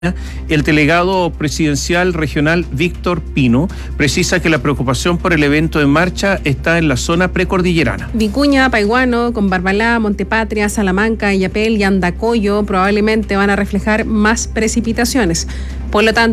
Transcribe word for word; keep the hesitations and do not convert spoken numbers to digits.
El delegado presidencial regional Víctor Pino precisa que la preocupación por el evento en marcha está en la zona precordillerana. Vicuña, Paiguano, Combarbalá, Montepatria, Salamanca, Illapel y Andacollo probablemente van a reflejar más precipitaciones. Por lo tanto,